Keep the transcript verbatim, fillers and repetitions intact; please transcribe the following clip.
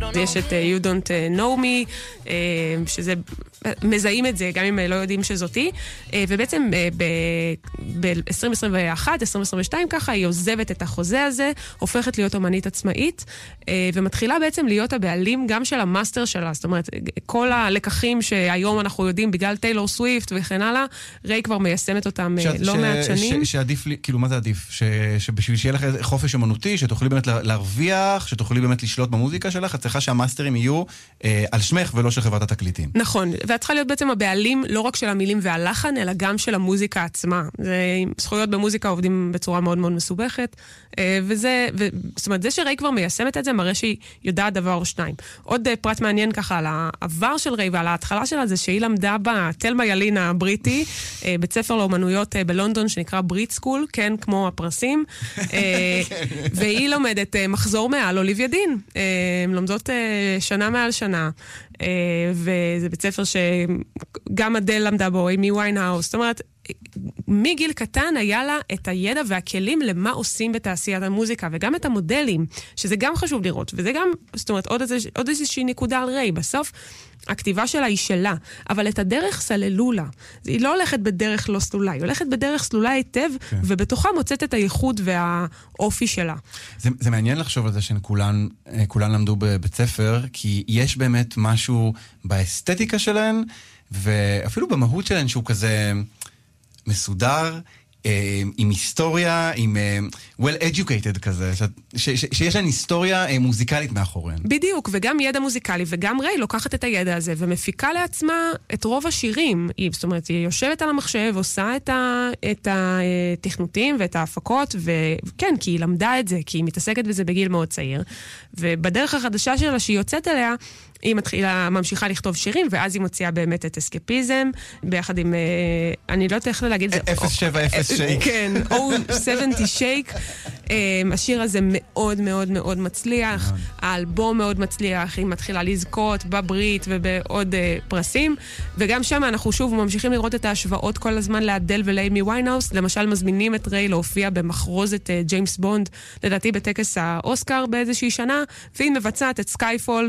יש את You Don't Know Me, שזה, מזהים את זה, גם אם לא יודעים שזאתי, ובעצם ב-עשרים עשרים ואחת, עשרים עשרים ושתיים ככה, היא עוזבת את החוזה הזה, הופכת להיות אומנית עצמאית, ומתחילה בעצם להיות הבעלים גם של המאסטר שלה, זאת אומרת, כל הלקחים שהיום אנחנו יודעים בגלל טיילור סוויפט וכן הלאה, ריי כבר מיישמת אותם לא מעט שנים. שעדיף לי, כאילו מה זה עדיף? שבשביל שיהיה לך חופש אומנותי, שתוכלי באמת להרוויח, שתוכלי באמת לשלוט במוזיקה שלך, את צריכה שהמאסטרים יהיו על שמך ולא של חברת התקליטים. נכון, ואת צריכה להיות בעצם הבעלים לא רק של המילים והלחן, אלא גם של המוזיקה עצמה. זכויות במוזיקה עובדים בצורה מאוד מאוד מסובכת, וזה, זאת אומרת, זה שריי כבר מיישמת את זה, מראה שהיא יודעת דבר או שניים. עוד פרט מעניין ככה על העבר של ריי ועל ההתחלה שלה, זה שהיא למדה בתלמה ילין הבריטי, בית ספר לאומנויות בלונדון, שנקרא בריט סקול, כן, כמו הפרסים, והיא לומדת מחזור מעל אוליביה דין. הן לומדות שנה מעל שנה, וזה בית ספר שגם אדל למדה בו, אימי ויינהאוס, זאת אומרת, מגיל קטן היה לה את הידע והכלים למה עושים בתעשיית המוזיקה, וגם את המודלים, שזה גם חשוב לראות, וזה גם, זאת אומרת, עוד, איזה, עוד איזושהי נקודה על ריי. בסוף, הכתיבה שלה היא שלה, אבל את הדרך סללו לה. היא לא הולכת בדרך לא סלולה, היא הולכת בדרך סלולה היטב, כן. ובתוכה מוצאת את הייחוד והאופי שלה. זה, זה מעניין לחשוב על זה שהן כולן, כולן למדו בבית ספר, כי יש באמת משהו באסתטיקה שלהן, ואפילו במהות שלהן שהוא כזה מסודר, עם היסטוריה, עם well educated כזה, ש- ש- שיש להן היסטוריה מוזיקלית מאחוריהן. בדיוק, וגם ידע מוזיקלי, וגם ריי לוקחת את הידע הזה, ומפיקה לעצמה את רוב השירים. היא, זאת אומרת, היא יושבת על המחשב, עושה את, ה- את התכנותים ואת ההפקות, וכן, כי היא למדה את זה, כי היא מתעסקת בזה בגיל מאוד צעיר, ובדרך החדשה שלה שהיא יוצאת אליה, היא מתחילה, ממשיכה לכתוב שירים, ואז היא מוציאה באמת את אסקפיזם, ביחד עם, אני לא יודעת איך להגיד את זה. אפס שבע אפס שייק. כן, או שבעים שייק. השיר הזה מאוד מאוד מאוד מצליח, האלבום מאוד מצליח, היא מתחילה לזכות בברית ובעוד פרסים, וגם שם אנחנו שוב ממשיכים לראות את ההשוואות כל הזמן לאדל ולאימי ויינהאוס, למשל מזמינים את ריי להופיע במחרוזת ג'יימס בונד, לדעתי בטקס האוסקר באיזושהי שנה, והיא מבצעת את סקייפול,